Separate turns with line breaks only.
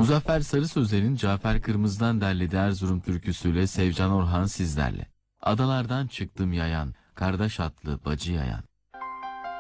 Muzaffer Sarı Sözler'in Cafer Kırmızı'dan derlediği Erzurum türküsüyle Sevcan Orhan sizlerle. Adalardan çıktım yayan, kardeş atlı bacı yayan.